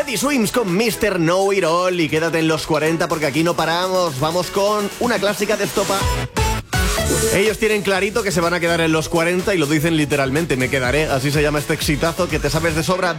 Teddy Swims con Mr. Know It All. Y quédate en los 40 porque aquí no paramos. Vamos con una clásica de Estopa. Ellos tienen clarito que se van a quedar en los 40 y lo dicen literalmente, me quedaré. Así se llama este exitazo que te sabes de sobra.